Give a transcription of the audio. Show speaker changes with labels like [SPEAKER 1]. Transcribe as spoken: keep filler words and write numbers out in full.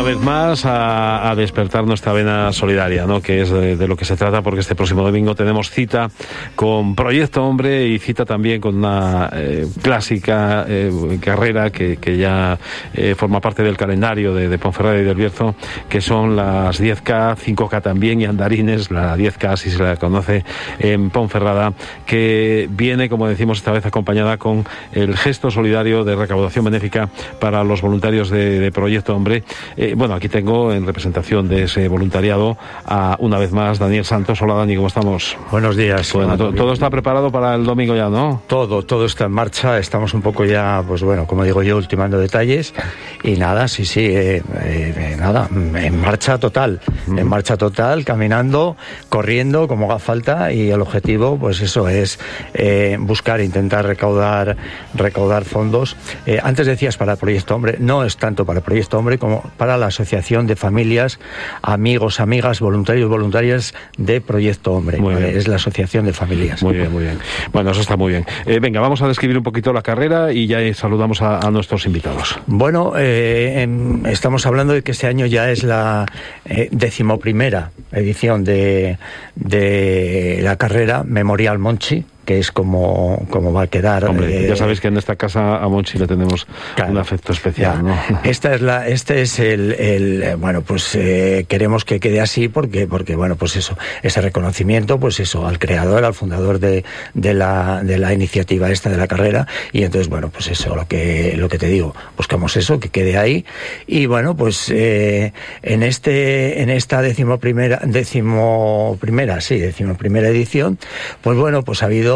[SPEAKER 1] una vez más a, a despertar nuestra vena solidaria, ¿no? Que es de, de lo que se trata, porque este próximo domingo tenemos cita con Proyecto Hombre y cita también con una eh, clásica eh, carrera que, que ya eh, forma parte del calendario de, de Ponferrada y del Bierzo, que son las diez K, cinco K también y andarines, la diez K si se la conoce en Ponferrada, que viene, como decimos, esta vez acompañada con el gesto solidario de recaudación benéfica para los voluntarios de, de Proyecto Hombre. Eh, bueno, aquí tengo en representación de ese voluntariado a, una vez más, Daniel Santos. Hola, Dani, ¿cómo estamos?
[SPEAKER 2] Buenos días.
[SPEAKER 1] Bueno, to, todo está preparado para el domingo ya, ¿no?
[SPEAKER 2] Todo, todo está en marcha. Estamos un poco ya, pues bueno, como digo yo, ultimando detalles. Y nada, sí, sí, eh, eh, nada, en marcha total. Mm. En marcha total, caminando, corriendo, como haga falta. Y el objetivo, pues eso, es eh, buscar, intentar recaudar, recaudar fondos. Eh, antes decías para el Proyecto Hombre, no es tanto para el Proyecto Hombre como para la Asociación de Familias, Amigos, Amigas, Voluntarios, Voluntarias de Proyecto Hombre. ¿Vale? Es la Asociación de Familias.
[SPEAKER 1] Muy bien, muy bien. Bueno, eso está muy bien. Eh, venga, vamos a describir un poquito la carrera y ya saludamos a, a nuestros invitados.
[SPEAKER 2] Bueno, eh, en, estamos hablando de que este año ya es la eh, decimoprimera edición de, de la carrera Memorial Monchi, que es como, como va a quedar.
[SPEAKER 1] Hombre,
[SPEAKER 2] eh,
[SPEAKER 1] ya sabéis que en esta casa a Monchi le tenemos claro, un afecto especial, ¿no?
[SPEAKER 2] Esta es la, este es el, el bueno, pues eh, queremos que quede así porque, porque bueno, pues eso, ese reconocimiento, pues eso, al creador, al fundador de, de la, de la iniciativa esta de la carrera, y entonces, bueno, pues eso, lo que, lo que te digo, buscamos eso, que quede ahí, y bueno, pues eh, en este, en esta decimoprimera, decimoprimera, sí, decimoprimera edición, pues bueno, pues ha habido